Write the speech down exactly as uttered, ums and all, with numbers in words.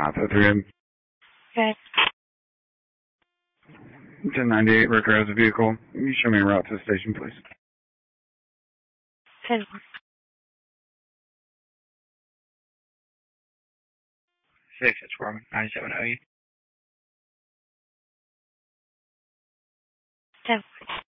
five oh three. Okay. ten ninety-eight, Ricker has a vehicle. Can you show me a route to the station, please? ten. Six, it's Roman, ninety-seven oh you. ten.